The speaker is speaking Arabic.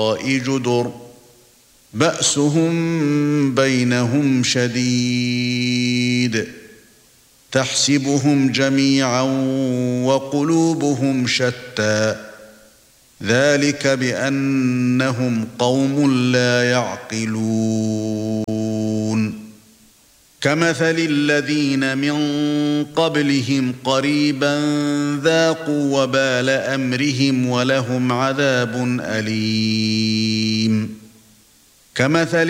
جدر بأسهم بينهم شديد تحسبهم جميعا وقلوبهم شتى ذلك بأنهم قوم لا يعقلون كمثل الذين من قبلهم قريبا ذاقوا وبال أمرهم ولهم عذاب أليم كمثل